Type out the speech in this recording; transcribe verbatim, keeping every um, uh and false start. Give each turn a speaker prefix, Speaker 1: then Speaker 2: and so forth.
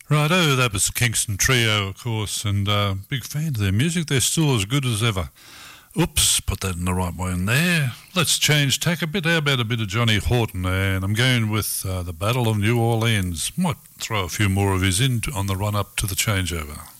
Speaker 1: Righto, that was the Kingston Trio, of course, and uh, big fan of their music. They're still as good as ever. Oops, put that in the right way in there. Let's change tack a bit. How about a bit of Johnny Horton? And I'm going with uh, the Battle of New Orleans. Might throw a few more of his in on the run-up to the changeover.